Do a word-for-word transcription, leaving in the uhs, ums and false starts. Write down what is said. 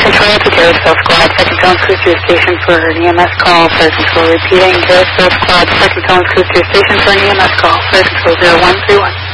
control to Carousel Squad, second tone cruise to your station for an E M S call. Fire control repeating, Carousel Squad, second tone cruise to your station for an E M S call. Fire control zero one three one.